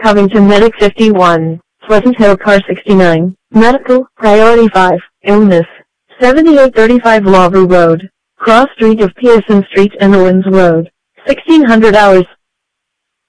Covington Medic 51, Pleasant Hill Car 69, Medical, Priority 5, Illness, 7835 Lawver Road, Cross Street of Pearson Street and Owens Road, 1600 hours.